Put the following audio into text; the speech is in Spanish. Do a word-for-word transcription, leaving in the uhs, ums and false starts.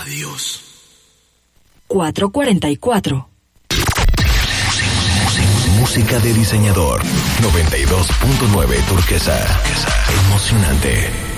Adiós. cuatro cuarenta y cuatro. Música de diseñador. noventa y dos punto nueve Turquesa. Emocionante.